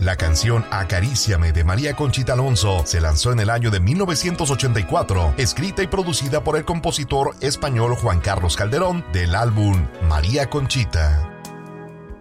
La canción Acaríciame de María Conchita Alonso se lanzó en el año de 1984, escrita y producida por el compositor español Juan Carlos Calderón, del álbum María Conchita.